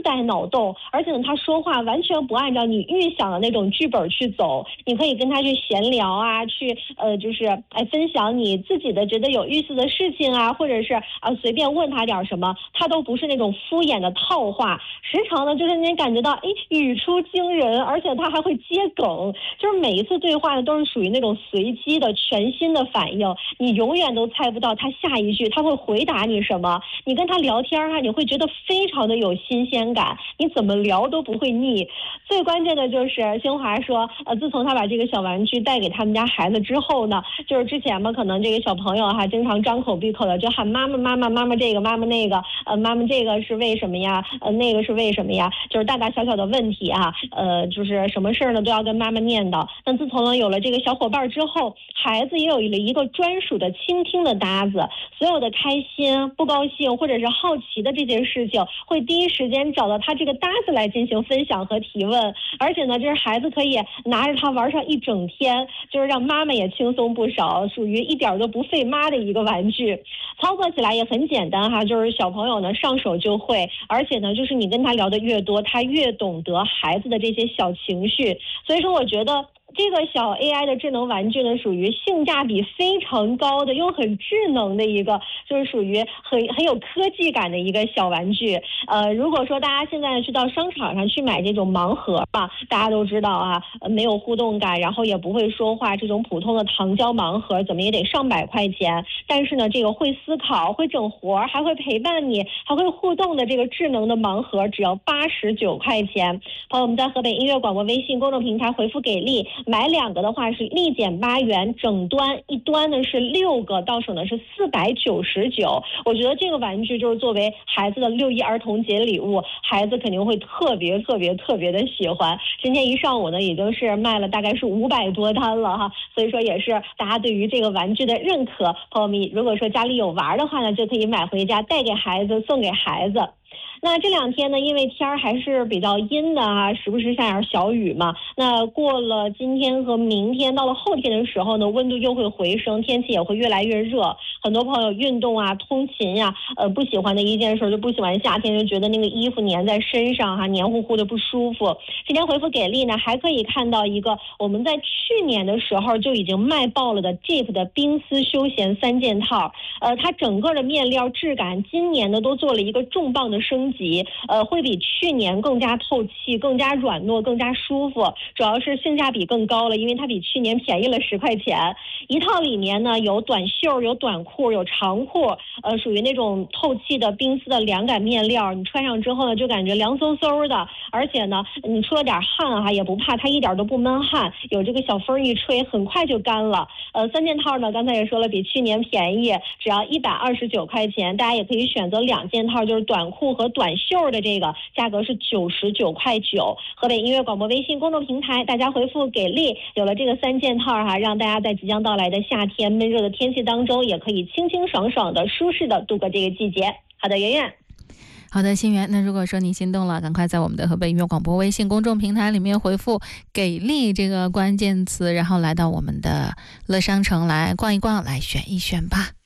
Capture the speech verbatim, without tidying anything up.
带脑洞，而且呢，他说话完全不按照你预想的那种剧本去走。你可以跟他去闲聊啊，去呃，就是哎分享你自己的觉得有意思的事情啊，或者是啊随便问他点什么，他都不是那种敷衍的套话，时常呢就是你感觉到哎语出惊人，而且他还会接梗，就是每一次对话呢都是属于那种随机的全新的反应，你永远都猜不到他下一句他会回答你什么。你跟他聊天啊，你会觉得非常的有新鲜感，你怎么聊都不会腻。最关键的就是新华说，呃，自从他把这个小玩具带给他们家孩子之后呢，就是之前嘛，可能这个小朋友哈、啊，经常张口闭口的就喊妈妈妈妈妈妈这个妈妈那个，呃，妈妈这个是为什么呀？呃，那个是为什么呀？就是大大小小的问题啊，呃，就是什么事儿呢都要跟妈妈念叨。那自从呢有了这个小伙伴之后，孩子也有了一个专属的倾听的搭子，所有的开心、不高兴或者是好奇的这件事情，会第一时间找到他这个搭子来进行分享和提问。而且呢，就是孩子可以拿着它玩上一整天，就是让妈妈也轻松不少，属于一点都不费妈的一个玩具。操作起来也很简单哈，就是小朋友呢上手就会，而且呢，就是你跟他聊的越多，他越懂得孩子的这些小情绪。所以说，我觉得这个小 A I 的智能玩具呢，属于性价比非常高的，又很智能的一个，就是属于很很有科技感的一个小玩具。呃，如果说大家现在去到商场上去买这种盲盒吧，大家都知道啊，呃、没有互动感，然后也不会说话，这种普通的糖胶盲盒怎么也得上百块钱。但是呢，这个会思考、会整活、还会陪伴你、还会互动的这个智能的盲盒，只要八十九块钱。朋友们在河北音乐广播微信公众平台回复给力，买两个的话是立减八元，整端一端呢是六个，到手呢是四百九十九。我觉得这个玩具就是作为孩子的六一儿童节礼物，孩子肯定会特别特别特别的喜欢。今天一上午呢，已经是卖了大概是五百多单了哈，所以说也是大家对于这个玩具的认可。朋友们，如果说家里有娃的话呢，就可以买回家带给孩子，送给孩子。那这两天呢，因为天儿还是比较阴的啊，时不时下点小雨嘛。那过了今天和明天，到了后天的时候呢，温度又会回升，天气也会越来越热。很多朋友运动啊、通勤呀、啊，呃，不喜欢的一件事就不喜欢夏天，就觉得那个衣服粘在身上哈、啊，黏糊糊的不舒服。今天回复给力呢，还可以看到一个我们在去年的时候就已经卖爆了的 J I P 的冰丝休闲三件套。呃，它整个的面料质感今年呢都做了一个重磅的升级，呃，会比去年更加透气、更加软糯、更加舒服，主要是性价比更高了，因为它比去年便宜了十块钱。一套里面呢有短袖、有短裤、有长裤，呃，属于那种透气的冰丝的凉感面料，你穿上之后呢就感觉凉飕飕的，而且呢你出了点汗哈也不怕，它一点都不闷汗，有这个小风一吹很快就干了。呃，三件套呢刚才也说了比去年便宜，只要一百二十九块钱，大家也可以选择两件套，就是短裤和短袖的这个价格是九十九块九。河北音乐广播微信公众平台，大家回复给力，有了这个三件套哈，让大家在即将到来的夏天闷热的天气当中，也可以清清爽爽的、舒适的度过这个季节。好的，圆圆。 好的，心源，那如果说你心动了，赶快在我们的河北音乐广播微信公众平台里面回复给力这个关键词，然后来到我们的乐商城来逛一逛，来选一选吧。